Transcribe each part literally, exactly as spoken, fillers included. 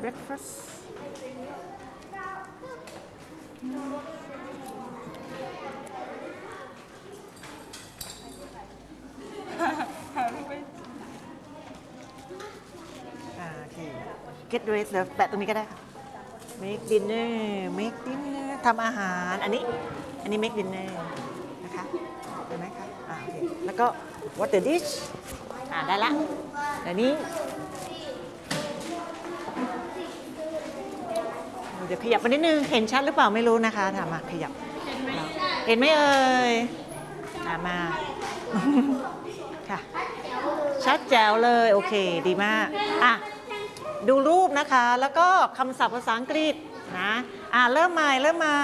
breakfast โอเค get dressed แล้วแปะตรงนี้ก็ได้ค่ะ make dinner make dinner ทำอาหารอันนี้อันนี้ make dinner นะคะเห็นไหมคะอ่าโอเคแล้วก็ what the dish อ่าได้ละเดี๋ยวนี้เดี๋ยวขยับมานิดนึงเห็นชัดหรือเปล่าไม่รู้นะคะถามมาขยับเห็นไหมเอ่ยอ่ามาค่ะชัดแจ๋วเลยโอเคดีมากอ่ะดูรูปนะคะแล้วก็คำศัพท์ภาษาอังกฤษนะอ่ะเริ่มใหม่เริ่มใหม่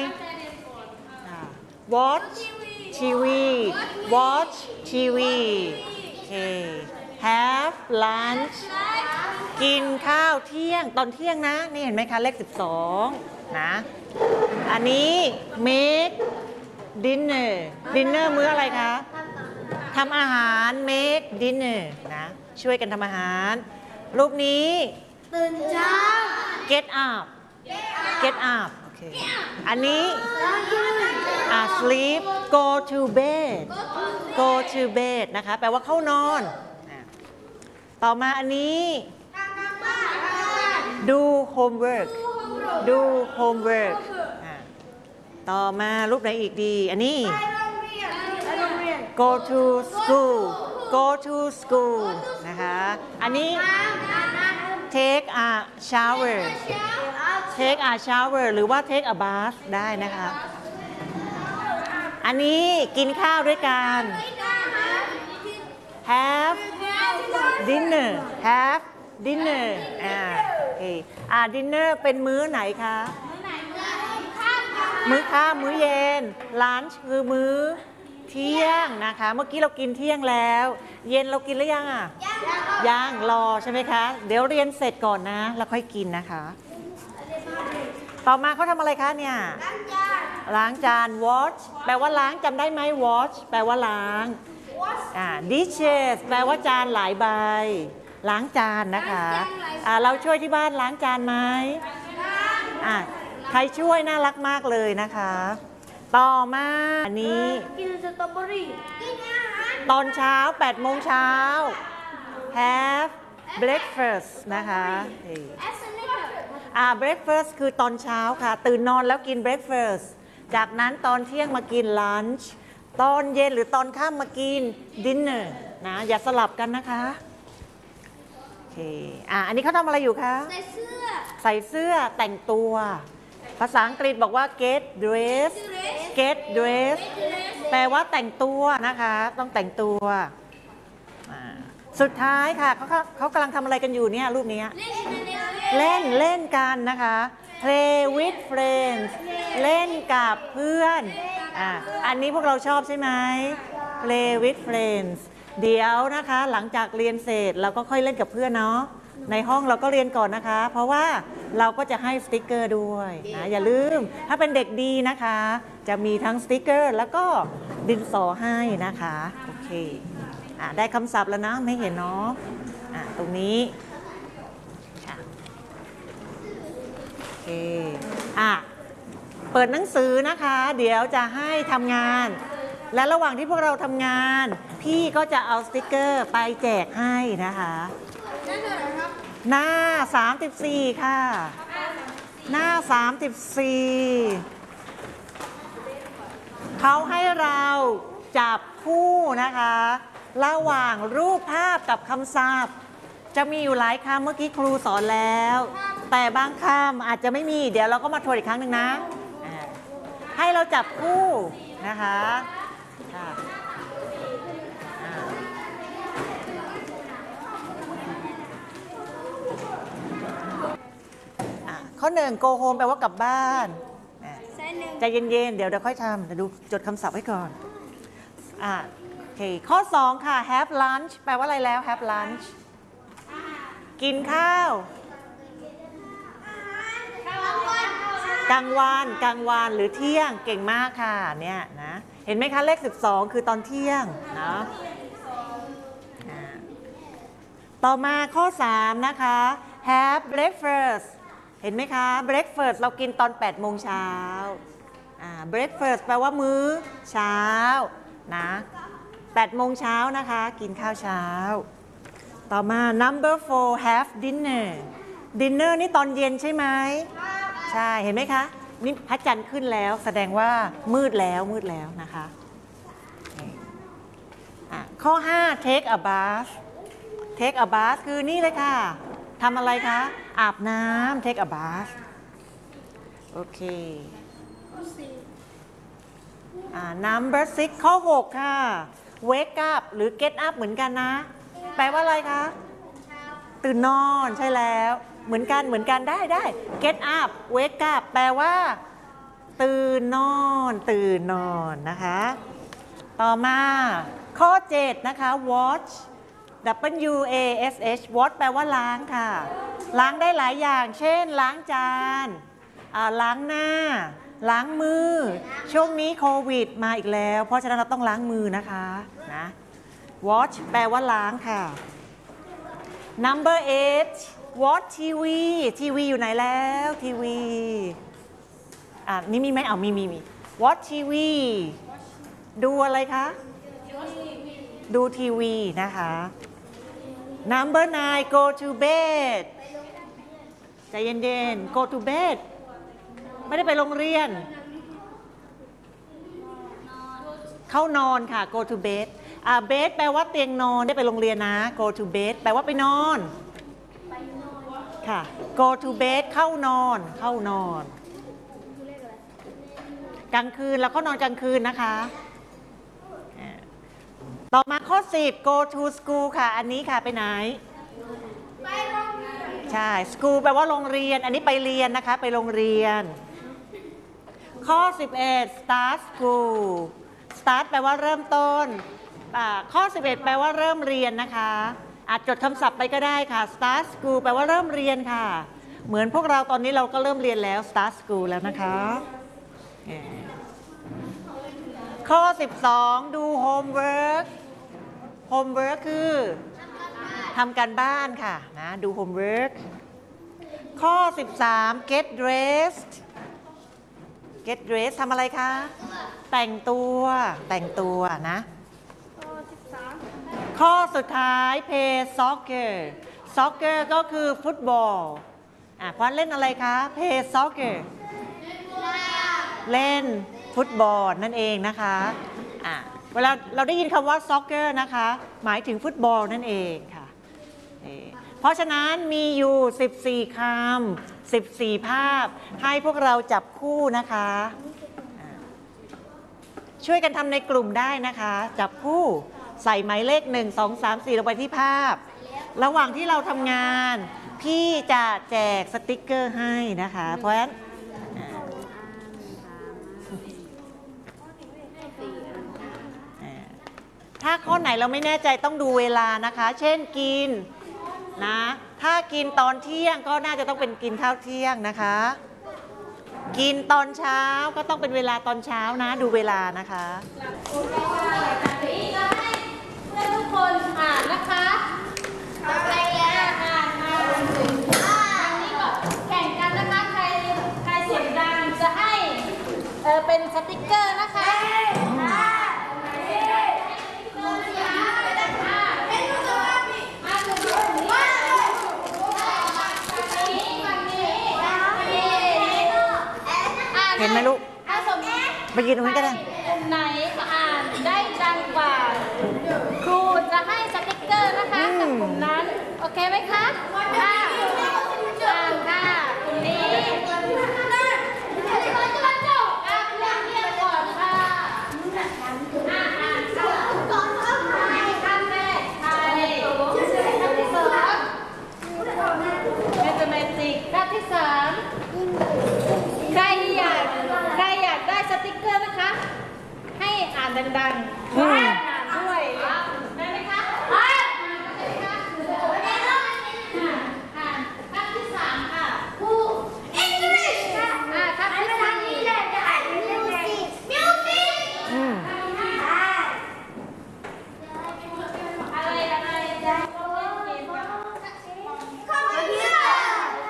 watch ที วี watch ที วี โอเค have lunch กินข้าวเที่ยงตอนเที่ยงนะนี่เห็นไหมคะเลขสิบสองนะอันนี้ make dinner dinner มื้ออะไรคะทำอาหาร make dinner นะช่วยกันทำอาหารรูปนี้ตื่นเช้า get up get up โอเคอันนี้อ่า sleep go to bed go to bed นะคะแปลว่าเข้านอนต่อมาอันนี้ดู homework ดู homework ต่อมารูปไหนอีกดีอันนี้ go to school go to school นะคะอันนี้ take a shower take a shower หรือว่า take a bath ได้นะคะอันนี้กินข้าวด้วยกัน have dinner have dinner อ่าโอเคอ่า dinner เป็นมื้อไหนคะมื้อค่ำมื้อเย็น lunch คือมื้อเที่ยงนะคะเมื่อกี้เรากินเที่ยงแล้วเย็นเรากินหรือยังอ่ะยังรอใช่ไหมคะเดี๋ยวเรียนเสร็จก่อนนะแล้วค่อยกินนะคะต่อมาเขาทำอะไรคะเนี่ยล้างจาน wash แปลว่าล้างจำได้ไหม wash แปลว่าล้างอ่า dishes แปลว่าจานหลายใบล้างจานนะคะอ่าเราช่วยที่บ้านล้างจานไหมอ่าใครช่วยน่ารักมากเลยนะคะต่อมาอันนี้กินสตรอเบอรี่ตอนเช้าแปดโมงเช้า have breakfast นะคะอ่า breakfast คือตอนเช้าค่ะตื่นนอนแล้วกิน breakfast จากนั้นตอนเที่ยงมากิน lunch ตอนเย็นหรือตอนค่ำมากิน dinner นะอย่าสลับกันนะคะโอเคอ่าอันนี้เขาทำอะไรอยู่คะใส่เสื้อใส่เสื้อแต่งตัวภาษาอังกฤษบอกว่า get dress get dress แปลว่าแต่งตัวนะคะต้องแต่งตัวสุดท้ายค่ะเขาเขากำลังทำอะไรกันอยู่เนี่ยรูปนี้เล่นเล่นกันนะคะ play with friends เล่นกับเพื่อนอ่ะอันนี้พวกเราชอบใช่ไหม play with friends เดี๋ยวนะคะหลังจากเรียนเสร็จเราก็ค่อยเล่นกับเพื่อนเนาะในห้องเราก็เรียนก่อนนะคะเพราะว่าเราก็จะให้สติ๊กเกอร์ด้วยนะอย่าลืมถ้าเป็นเด็กดีนะคะจะมีทั้งสติ๊กเกอร์แล้วก็ดินสอให้นะคะโอเคอ่ะได้คำศัพท์แล้วนะไม่เห็นเนาะอ่ะตรงนี้โอเคอ่ะเปิดหนังสือนะคะเดี๋ยวจะให้ทำงานและระหว่างที่พวกเราทำงานพี่ก็จะเอาสติ๊กเกอร์ไปแจกให้นะคะหน้าสามสิบสี่ค่ะหน้าสามสิบสี่เขาให้เราจับคู่นะคะระหว่างรูปภาพกับคำศัพท์จะมีอยู่หลายคำเมื่อกี้ครูสอนแล้วแต่บางคำอาจจะไม่มีเดี๋ยวเราก็มาทวนอีกครั้งหนึ่งนะให้เราจับคู่นะคะข้อหนึ่ง go home แปลว่ากลับบ้านใจเย็นๆเดี๋ยวเดี๋ยวค่อยทำเดี๋ยวดูจดคำศัพท์ไว้ก่อนอ่าโอเคข้อสองค่ะ have lunch แปลว่าอะไรแล้ว have lunch กินข้าวกลางวันกลางวันหรือเที่ยงเก่งมากค่ะเนี่ยนะเห็นไหมคะเลขสิบสองคือตอนเที่ยงนะต่อมาข้อสามนะคะ have breakfast เห็นไหมคะ breakfast เรากินตอนแปดโมงเช้าอ่า breakfast แปลว่ามื้อเช้านะแปดโมงเช้านะคะกินข้าวเช้าต่อมา number four have dinner dinner นี่ตอนเย็นใช่ไหมใช่เห็นไหมคะนี่พระจันทร์ขึ้นแล้วแสดงว่ามืดแล้วมืดแล้วนะคะข้อห้า take a bath take a bath คือนี่เลยค่ะทำอะไรคะอาบน้ำ take a bath โอเคอ่า number six ข้อหกค่ะ wake up หรือ get up เหมือนกันนะแปลว่าอะไรคะตื่นนอนใช่แล้วเหมือนกันเหมือนกันได้ได้ get up wake up แปลว่าตื่นนอนตื่นนอนนะคะต่อมาข้อเจ็ดนะคะ wash W A S H wash แปลว่าล้างค่ะล้างได้หลายอย่างเช่นล้างจานล้างหน้าล้างมือช่วงนี้โควิดมาอีกแล้วเพราะฉะนั้นเราต้องล้างมือนะคะนะ wash แปลว่าล้างค่ะ number eight watch ทีวีทีวีอยู่ไหนแล้วทีวีอ่ะนี่มีไหมเอามีมีมี watch ทีวีดูอะไรคะดูทีวีนะคะ number nine go to bed ใจเย็นๆ go to bed ไม่ได้ไปโรงเรียนเข้านอนค่ะ go to bed อ่า bed แปลว่าเตียงนอนได้ไปโรงเรียนนะ go to bed แปลว่าไปนอนค่ะ go to bed เข้านอนเข้านอนกลางคืนแล้วก็นอนกลางคืนนะคะต่อมาข้อสิบ go to school ค่ะอันนี้ค่ะไปไหนไปโรงเรียนใช่ school แปลว่าโรงเรียนอันนี้ไปเรียนนะคะไปโรงเรียนข้อสิบเอ็ด start school start แปลว่าเริ่มต้นข้อสิบเอ็ดแปลว่าเริ่มเรียนนะคะอาจจดคำศัพท์ไปก็ได้ค่ะ start school แปลว่าเริ่มเรียนค่ะเหมือนพวกเราตอนนี้เราก็เริ่มเรียนแล้ว start school แล้วนะคะข้อสิบสองดู homework homework คือทำการบ้านค่ะนะดู homework ข้อสิบสาม get dressed get dressed ทำอะไรคะแต่งตัวแต่งตัวนะข้อสุดท้าย play soccer soccer ก็คือฟุตบอลอ่ะพอนเล่นอะไรคะ play soccer เล่นฟุตบอลนั่นเองนะคะอ่ะเวลาเราได้ยินคำว่า soccer นะคะหมายถึงฟุตบอลนั่นเองค่ะเพราะฉะนั้นมีอยู่สิบสี่คำสิบสี่ภาพให้พวกเราจับคู่นะคะช่วยกันทำในกลุ่มได้นะคะจับคู่ใส่หมายเลขหนึ่ง สอง สาม สี่ลงไปที่ภาพระหว่างที่เราทำงานพี่จะแจกสติกเกอร์ให้นะคะเพราะฉะนั้นถ้าข้อไหนเราไม่แน่ใจต้องดูเวลานะคะเช่นกินนะถ้ากินตอนเที่ยงก็น่าจะต้องเป็นกินข้าวเที่ยงนะคะกินตอนเช้าก็ต้องเป็นเวลาตอนเช้านะดูเวลานะคะเพื่อนทุกคนอ่านนะคะต่อไปแล้วอ่านมาอันนี้ก็แข่งกันนะคะใครใครเสียงดังจะให้เออเป็นสติกเกอร์นะคะเห็นไหมลูกไปยืนตรงนี้ก็ได้กลุ่มไหนอ่านได้ดังกว่าครูจะให้สติ๊กเกอร์นะคะกับกลุ่มนั้นโอเคไหมคะค่ะอ่านค่ะกลุ่มนี้อ่านเรียนก่อนค่ะอ่านอ่านค่ะคำแรกไทยคำที่สองแมทเมติกคำที่สามใครอยากใครอยากได้สติ๊กเกอร์นะคะให้อ่านดังๆ